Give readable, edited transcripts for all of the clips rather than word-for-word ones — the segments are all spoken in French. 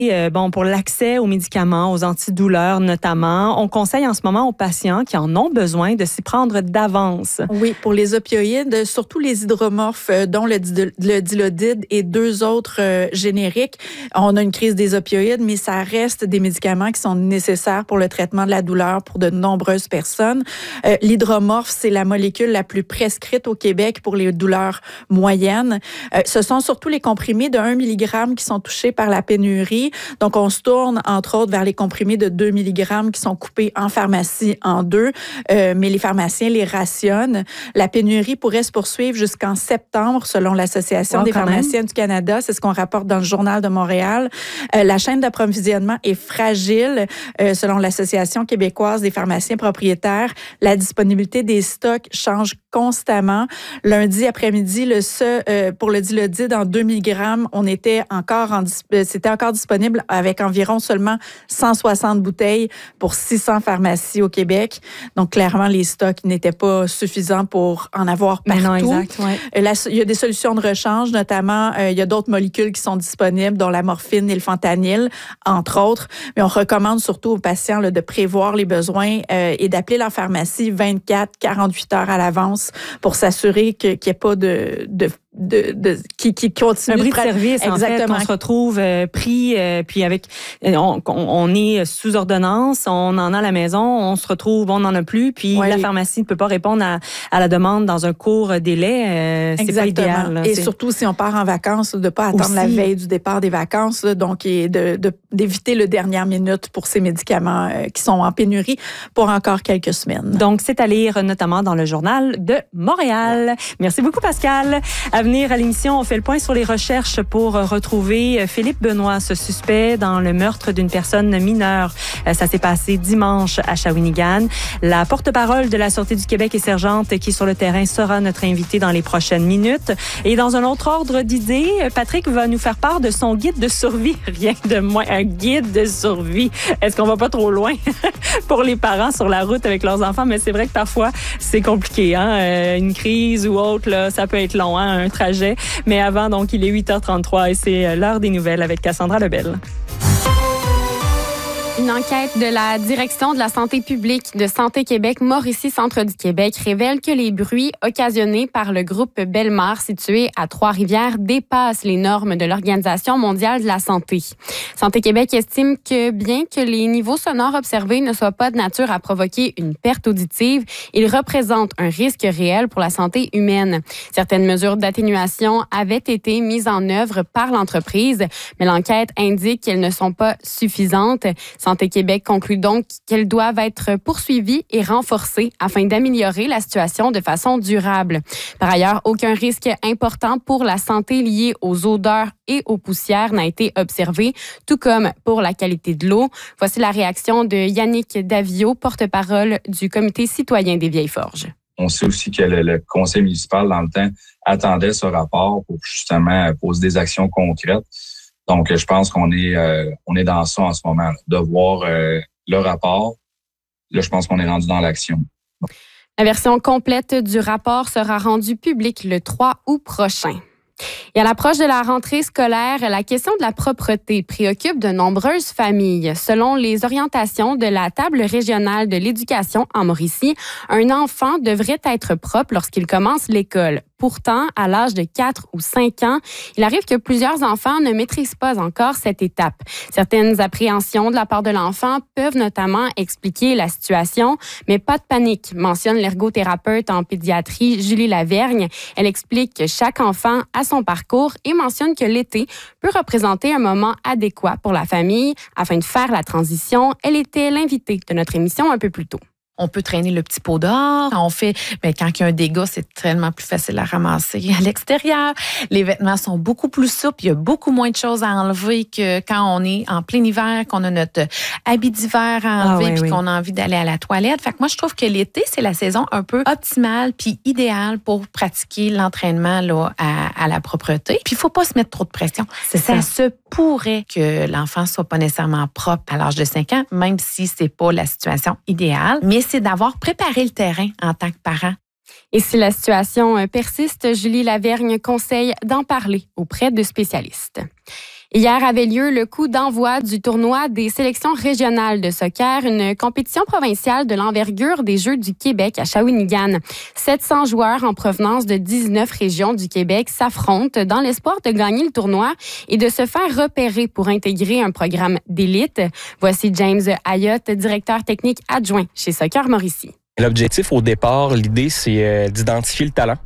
Pour l'accès aux médicaments, aux antidouleurs notamment, on conseille en ce moment aux patients qui en ont besoin de s'y prendre d'avance. Oui, pour les opioïdes, surtout les hydromorphes, dont le Dilaudid et 2 autres génériques. On a une crise des opioïdes, mais ça reste des médicaments qui sont nécessaires pour le traitement de la douleur pour de nombreuses personnes. L'hydromorphe, c'est la molécule la plus prescrite au Québec pour les douleurs moyennes. Ce sont surtout les comprimés de 1 mg qui sont touchés par la pénurie. Donc, on se tourne, entre autres, vers les comprimés de 2 mg qui sont coupés en pharmacie en 2, mais les pharmaciens les rationnent. La pénurie pourrait se poursuivre jusqu'en septembre, selon l'Association des pharmaciens du Canada. C'est ce qu'on rapporte dans le Journal de Montréal. La chaîne d'approvisionnement est fragile, selon l'Association québécoise des pharmaciens propriétaires. La disponibilité des stocks change constamment. Lundi après-midi, pour le Dilaudid en 2 mg, c'était encore disponible avec environ seulement 160 bouteilles pour 600 pharmacies au Québec. Donc, clairement, les stocks n'étaient pas suffisants pour en avoir partout. Non, exact, ouais. Il y a des solutions de rechange, notamment, il y a d'autres molécules qui sont disponibles, dont la morphine et le fentanyl, entre autres. Mais on recommande surtout aux patients de prévoir les besoins et d'appeler leur pharmacie 24-48 heures à l'avance pour s'assurer qu'il n'y ait pas qui continue un bris de service. Exactement. En fait, on se retrouve pris, puis avec on est sous ordonnance, on en a à la maison, on se retrouve, on n'en a plus, puis la pharmacie ne peut pas répondre à la demande dans un court délai. C'est pas idéal. Là, et surtout si on part en vacances, de pas attendre la veille du départ des vacances, là, donc et d'éviter le dernière minute pour ces médicaments qui sont en pénurie pour encore quelques semaines. Donc c'est à lire notamment dans le Journal de Montréal. Merci beaucoup Pascal. À venir à l'émission, on fait le point sur les recherches pour retrouver Philippe Benoît, ce suspect dans le meurtre d'une personne mineure. Ça s'est passé dimanche à Shawinigan. La porte-parole de la Sûreté du Québec et sergente qui est sur le terrain sera notre invitée dans les prochaines minutes. Et dans un autre ordre d'idées, Patrick va nous faire part de son guide de survie. Rien de moins, un guide de survie. Est-ce qu'on va pas trop loin pour les parents sur la route avec leurs enfants? Mais c'est vrai que parfois, c'est compliqué. Une crise ou autre, là, ça peut être long, un trajet. Mais avant, donc, il est 8h33 et c'est l'heure des nouvelles avec Cassandra Lebel. Une enquête de la Direction de la santé publique de Santé Québec Mauricie Centre du Québec révèle que les bruits occasionnés par le groupe Bellemare situé à Trois-Rivières dépassent les normes de l'Organisation mondiale de la santé. Santé Québec estime que bien que les niveaux sonores observés ne soient pas de nature à provoquer une perte auditive, ils représentent un risque réel pour la santé humaine. Certaines mesures d'atténuation avaient été mises en œuvre par l'entreprise, mais l'enquête indique qu'elles ne sont pas suffisantes. Santé Québec conclut donc qu'elles doivent être poursuivies et renforcées afin d'améliorer la situation de façon durable. Par ailleurs, aucun risque important pour la santé lié aux odeurs et aux poussières n'a été observé, tout comme pour la qualité de l'eau. Voici la réaction de Yannick Davio, porte-parole du Comité citoyen des Vieilles-Forges. On sait aussi que le conseil municipal, dans le temps, attendait ce rapport pour justement poser des actions concrètes. Donc, je pense qu'on est dans ça en ce moment, de voir le rapport. Là, je pense qu'on est rendu dans l'action. La version complète du rapport sera rendue publique le 3 août prochain. Et à l'approche de la rentrée scolaire, la question de la propreté préoccupe de nombreuses familles. Selon les orientations de la Table régionale de l'éducation en Mauricie, un enfant devrait être propre lorsqu'il commence l'école. Pourtant, à l'âge de 4 ou 5 ans, il arrive que plusieurs enfants ne maîtrisent pas encore cette étape. Certaines appréhensions de la part de l'enfant peuvent notamment expliquer la situation, mais pas de panique, mentionne l'ergothérapeute en pédiatrie Julie Lavergne. Elle explique que chaque enfant a son parcours et mentionne que l'été peut représenter un moment adéquat pour la famille afin de faire la transition. Elle était l'invitée de notre émission un peu plus tôt. On peut traîner le petit pot dehors. On fait, quand il y a un dégât, c'est tellement plus facile à ramasser à l'extérieur. Les vêtements sont beaucoup plus souples. Il y a beaucoup moins de choses à enlever que quand on est en plein hiver, qu'on a notre habit d'hiver à enlever puis qu'on a envie d'aller à la toilette. Fait que moi, je trouve que l'été, c'est la saison un peu optimale puis idéale pour pratiquer l'entraînement là, à la propreté. Puis il faut pas se mettre trop de pression. Ça se pourrait que l'enfant soit pas nécessairement propre à l'âge de 5 ans, même si c'est pas la situation idéale. Mais c'est d'avoir préparé le terrain en tant que parent. Et si la situation persiste, Julie Lavergne conseille d'en parler auprès de spécialistes. Hier avait lieu le coup d'envoi du tournoi des sélections régionales de soccer, une compétition provinciale de l'envergure des Jeux du Québec à Shawinigan. 700 joueurs en provenance de 19 régions du Québec s'affrontent dans l'espoir de gagner le tournoi et de se faire repérer pour intégrer un programme d'élite. Voici James Ayotte, directeur technique adjoint chez Soccer Mauricie. L'objectif au départ, l'idée, c'est d'identifier le talent.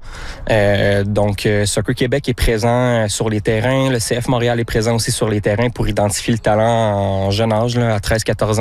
Donc, Soccer Québec est présent sur les terrains. Le CF Montréal est présent aussi sur les terrains pour identifier le talent en jeune âge, là, à 13-14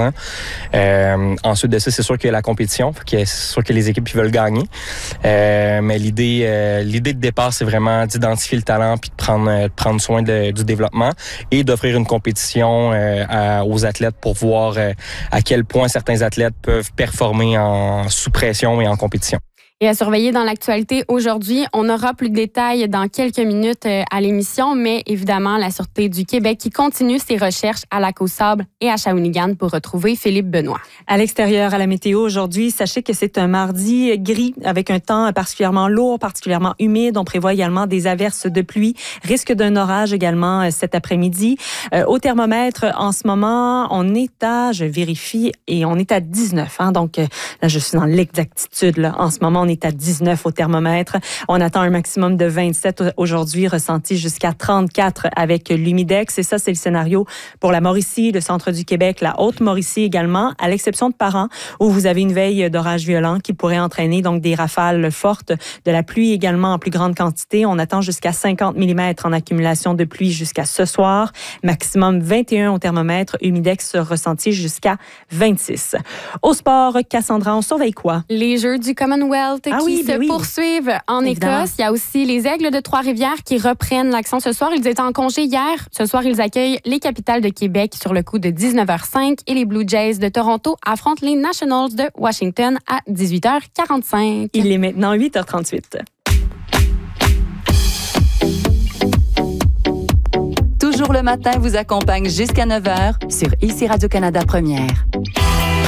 ans. Ensuite de ça, c'est sûr qu'il y a la compétition. C'est sûr que les équipes veulent gagner. Mais l'idée de départ, c'est vraiment d'identifier le talent puis de prendre soin du développement et d'offrir une compétition aux athlètes pour voir à quel point certains athlètes peuvent performer sous pression et en compétition. Et à surveiller dans l'actualité aujourd'hui, on aura plus de détails dans quelques minutes à l'émission, mais évidemment, la Sûreté du Québec qui continue ses recherches à Lac-aux-Sables et à Shawinigan pour retrouver Philippe Benoît. À l'extérieur, à la météo aujourd'hui, sachez que c'est un mardi gris avec un temps particulièrement lourd, particulièrement humide. On prévoit également des averses de pluie, risque d'un orage également cet après-midi. Au thermomètre, en ce moment, on est je vérifie, et on est à 19. Donc là, je suis dans l'exactitude. Là. En ce moment, on est à 19 au thermomètre. On attend un maximum de 27 aujourd'hui, ressenti jusqu'à 34 avec l'humidex. Et ça, c'est le scénario pour la Mauricie, le centre du Québec, la Haute-Mauricie également, à l'exception de Parent, où vous avez une veille d'orage violent qui pourrait entraîner donc des rafales fortes, de la pluie également en plus grande quantité. On attend jusqu'à 50 mm en accumulation de pluie jusqu'à ce soir. Maximum 21 au thermomètre, humidex ressenti jusqu'à 26. Au sport, Cassandra, on surveille quoi? Les Jeux du Commonwealth qui se poursuivent en Écosse. Il y a aussi les Aigles de Trois-Rivières qui reprennent l'action ce soir. Ils étaient en congé hier. Ce soir, ils accueillent les Capitals de Québec sur le coup de 19h05 et les Blue Jays de Toronto affrontent les Nationals de Washington à 18h45. Il est maintenant 8h38. Toujours le matin vous accompagne jusqu'à 9h sur ici Radio-Canada Première.